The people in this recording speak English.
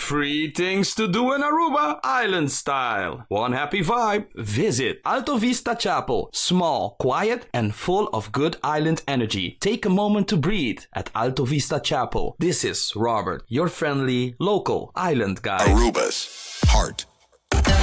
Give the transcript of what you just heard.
Free things to do in Aruba, island style. One happy vibe. Visit Alto Vista Chapel. Small, quiet, and full of good island energy. Take a moment to breathe at Alto Vista Chapel. This is Robert, your friendly, local island guide. Aruba's heart